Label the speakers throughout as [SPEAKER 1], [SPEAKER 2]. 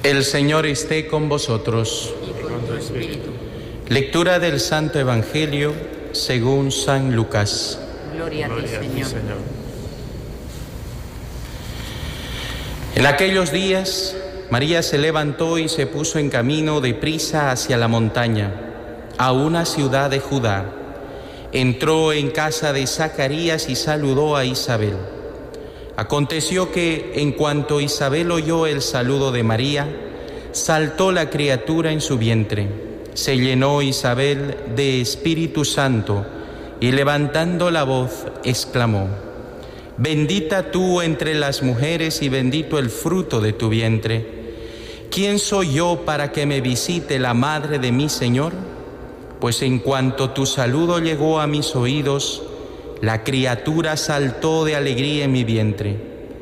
[SPEAKER 1] El Señor esté con vosotros.
[SPEAKER 2] Y con tu espíritu.
[SPEAKER 1] Lectura del Santo Evangelio según San Lucas.
[SPEAKER 2] Gloria a ti, Señor.
[SPEAKER 1] En aquellos días, María se levantó y se puso en camino deprisa hacia la montaña, a una ciudad de Judá. Entró en casa de Zacarías y saludó a Isabel. Aconteció que, en cuanto Isabel oyó el saludo de María, saltó la criatura en su vientre. Se llenó Isabel de Espíritu Santo y, levantando la voz, exclamó: Bendita tú entre las mujeres y bendito el fruto de tu vientre. ¿Quién soy yo para que me visite la madre de mi Señor? Pues en cuanto tu saludo llegó a mis oídos, la criatura saltó de alegría en mi vientre.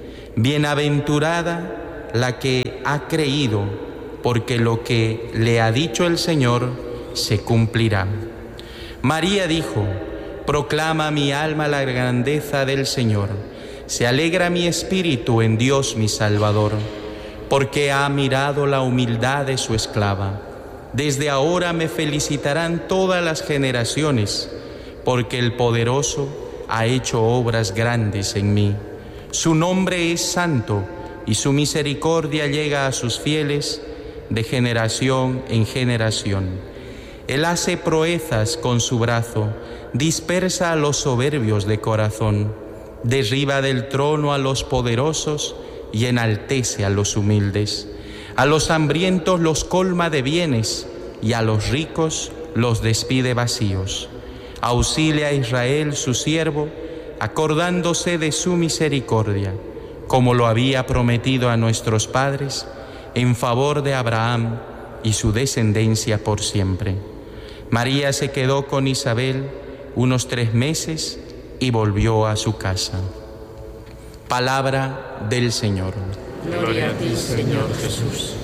[SPEAKER 1] Bienaventurada la que ha creído, porque lo que le ha dicho el Señor se cumplirá. María dijo: Proclama mi alma la grandeza del Señor. Se alegra mi espíritu en Dios mi Salvador, porque ha mirado la humildad de su esclava. Desde ahora me felicitarán todas las generaciones, porque el Poderoso ha hecho obras grandes en mí. Su nombre es santo y su misericordia llega a sus fieles de generación en generación. Él hace proezas con su brazo, dispersa a los soberbios de corazón, derriba del trono a los poderosos y enaltece a los humildes. A los hambrientos los colma de bienes y a los ricos los despide vacíos. Auxilia a Israel su siervo, acordándose de su misericordia, como lo había prometido a nuestros padres, en favor de Abraham y su descendencia por siempre. María se quedó con Isabel unos 3 meses y volvió a su casa. Palabra del Señor.
[SPEAKER 2] Gloria a ti, Señor Jesús.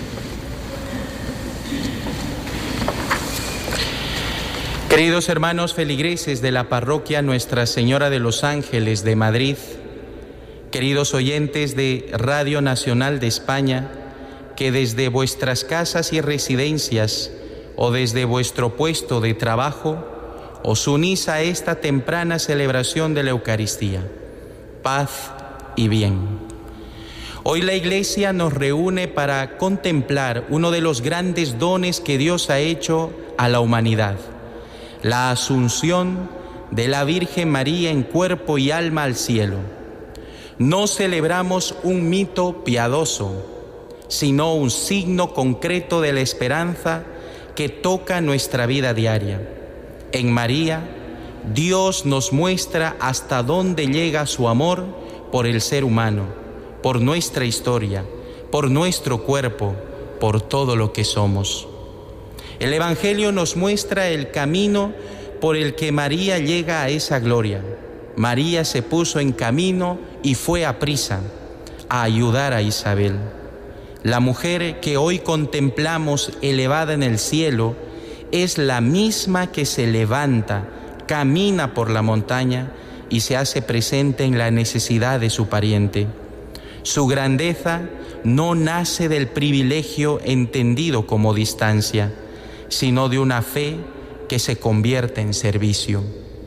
[SPEAKER 1] Queridos hermanos feligreses de la parroquia Nuestra Señora de los Ángeles de Madrid, queridos oyentes de Radio Nacional de España, que desde vuestras casas y residencias o desde vuestro puesto de trabajo os unís a esta temprana celebración de la Eucaristía. Paz y bien. Hoy la Iglesia nos reúne para contemplar uno de los grandes dones que Dios ha hecho a la humanidad: la asunción de la Virgen María en cuerpo y alma al cielo. No celebramos un mito piadoso, sino un signo concreto de la esperanza que toca nuestra vida diaria. En María, Dios nos muestra hasta dónde llega su amor por el ser humano, por nuestra historia, por nuestro cuerpo, por todo lo que somos. El Evangelio nos muestra el camino por el que María llega a esa gloria. María se puso en camino y fue aprisa a ayudar a Isabel. La mujer que hoy contemplamos elevada en el cielo es la misma que se levanta, camina por la montaña y se hace presente en la necesidad de su pariente. Su grandeza no nace del privilegio entendido como distancia, sino de una fe que se convierte en servicio.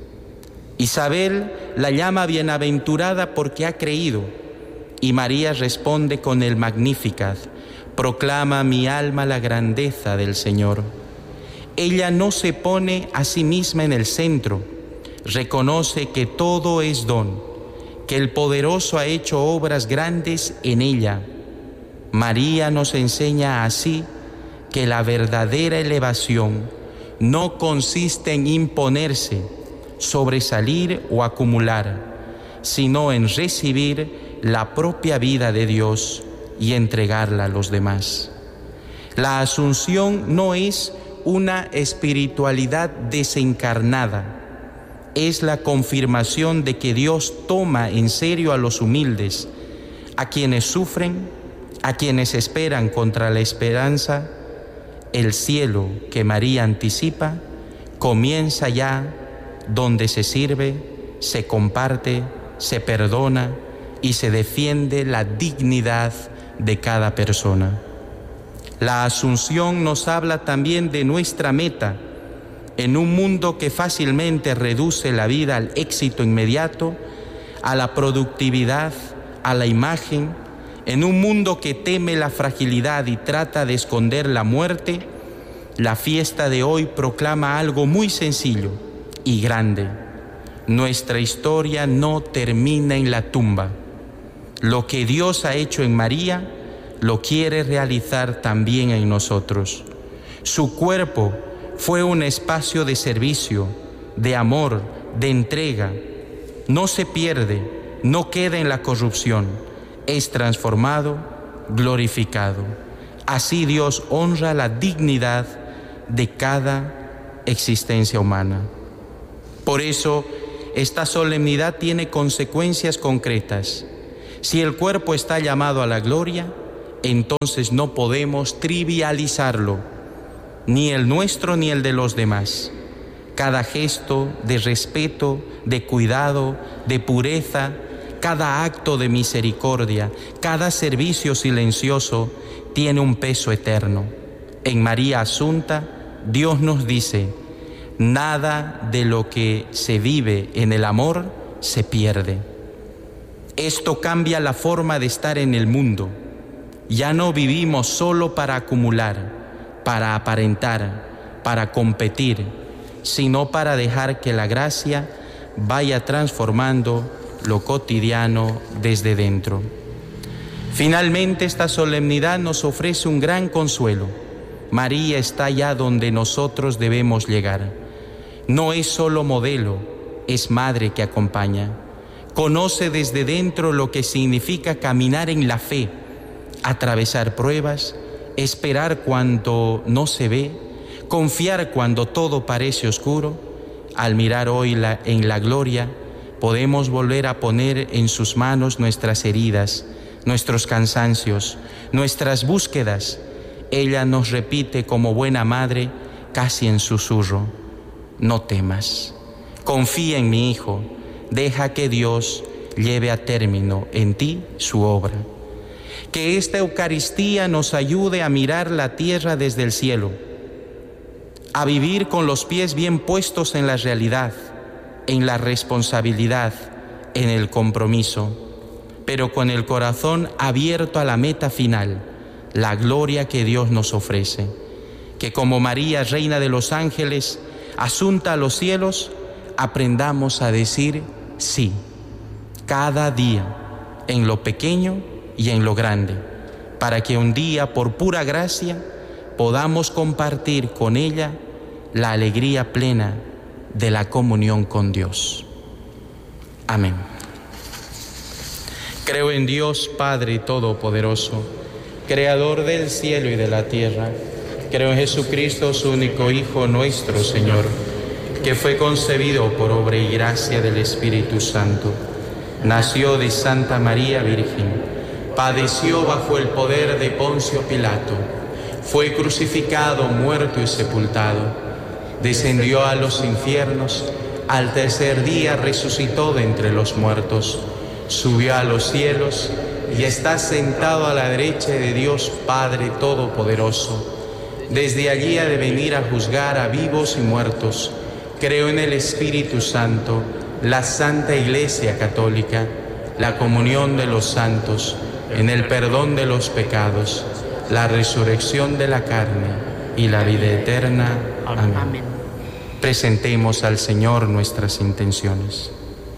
[SPEAKER 1] Isabel la llama bienaventurada porque ha creído, y María responde con el Magnificat: proclama mi alma la grandeza del Señor. Ella no se pone a sí misma en el centro, reconoce que todo es don, que el Poderoso ha hecho obras grandes en ella. María nos enseña así que la verdadera elevación no consiste en imponerse, sobresalir o acumular, sino en recibir la propia vida de Dios y entregarla a los demás. La Asunción no es una espiritualidad desencarnada, es la confirmación de que Dios toma en serio a los humildes, a quienes sufren, a quienes esperan contra la esperanza. El cielo que María anticipa comienza ya donde se sirve, se comparte, se perdona y se defiende la dignidad de cada persona. La Asunción nos habla también de nuestra meta. En un mundo que fácilmente reduce la vida al éxito inmediato, a la productividad, a la imagen, en un mundo que teme la fragilidad y trata de esconder la muerte, la fiesta de hoy proclama algo muy sencillo y grande. Nuestra historia no termina en la tumba. Lo que Dios ha hecho en María, lo quiere realizar también en nosotros. Su cuerpo fue un espacio de servicio, de amor, de entrega. No se pierde, no queda en la corrupción, es transformado, glorificado. Así Dios honra la dignidad de cada existencia humana. Por eso, esta solemnidad tiene consecuencias concretas. Si el cuerpo está llamado a la gloria, entonces no podemos trivializarlo, ni el nuestro ni el de los demás. Cada gesto de respeto, de cuidado, de pureza, cada acto de misericordia, cada servicio silencioso tiene un peso eterno. En María Asunta, Dios nos dice: nada de lo que se vive en el amor se pierde. Esto cambia la forma de estar en el mundo. Ya no vivimos solo para acumular, para aparentar, para competir, sino para dejar que la gracia vaya transformando lo cotidiano desde dentro. Finalmente, esta solemnidad nos ofrece un gran consuelo. María está ya donde nosotros debemos llegar. No es solo modelo, es madre que acompaña. Conoce desde dentro lo que significa caminar en la fe, atravesar pruebas, esperar cuando no se ve, confiar cuando todo parece oscuro. Al mirar hoy en la gloria, podemos volver a poner en sus manos nuestras heridas, nuestros cansancios, nuestras búsquedas. Ella nos repite como buena madre, casi en susurro: no temas, confía en mi hijo, deja que Dios lleve a término en ti su obra. Que esta Eucaristía nos ayude a mirar la tierra desde el cielo, a vivir con los pies bien puestos en la realidad, en la responsabilidad, en el compromiso, pero con el corazón abierto a la meta final, la gloria que Dios nos ofrece. Que como María, Reina de los Ángeles, asunta a los cielos, aprendamos a decir sí, cada día, en lo pequeño y en lo grande, para que un día, por pura gracia, podamos compartir con ella la alegría plena de la comunión con Dios. Amén. Creo en Dios Padre Todopoderoso, Creador del cielo y de la tierra. Creo en Jesucristo, su único Hijo, nuestro Señor, que fue concebido por obra y gracia del Espíritu Santo. Nació de Santa María Virgen. Padeció bajo el poder de Poncio Pilato, fue crucificado, muerto y sepultado, descendió a los infiernos, al tercer día resucitó de entre los muertos, subió a los cielos y está sentado a la derecha de Dios Padre Todopoderoso. Desde allí ha de venir a juzgar a vivos y muertos. Creo en el Espíritu Santo, la Santa Iglesia Católica, la comunión de los santos, en el perdón de los pecados, la resurrección de la carne y la vida eterna. Amén. Amén. Presentemos al Señor nuestras intenciones.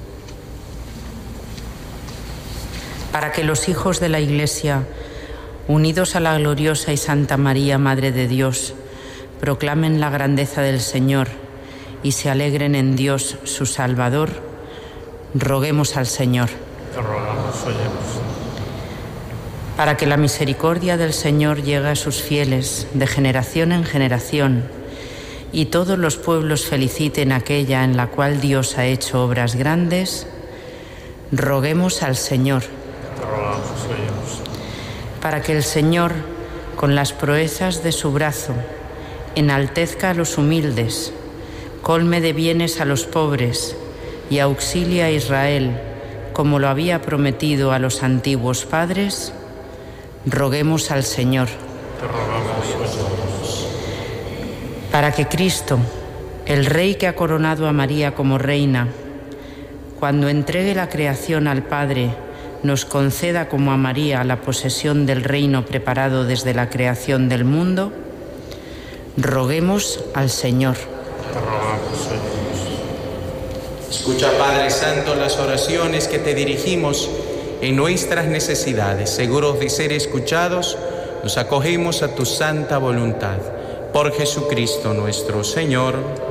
[SPEAKER 3] Para que los hijos de la Iglesia, unidos a la gloriosa y Santa María, Madre de Dios, proclamen la grandeza del Señor y se alegren en Dios, su Salvador, roguemos al Señor.
[SPEAKER 2] Te rogamos, oyemos.
[SPEAKER 3] Para que la misericordia del Señor llegue a sus fieles de generación en generación y todos los pueblos feliciten aquella en la cual Dios ha hecho obras grandes, roguemos al Señor.
[SPEAKER 2] Te rogamos, oyemos.
[SPEAKER 3] Para que el Señor, con las proezas de su brazo, enaltezca a los humildes, colme de bienes a los pobres y auxilie a Israel, como lo había prometido a los antiguos padres, roguemos al Señor.
[SPEAKER 2] Te rogamos, óyenos.
[SPEAKER 3] Para que Cristo, el Rey que ha coronado a María como reina, cuando entregue la creación al Padre, nos conceda como a María la posesión del reino preparado desde la creación del mundo, roguemos al Señor.
[SPEAKER 2] Te rogamos, óyenos.
[SPEAKER 1] Escucha, Padre Santo, las oraciones que te dirigimos en nuestras necesidades. Seguros de ser escuchados, nos acogemos a tu santa voluntad. Por Jesucristo nuestro Señor.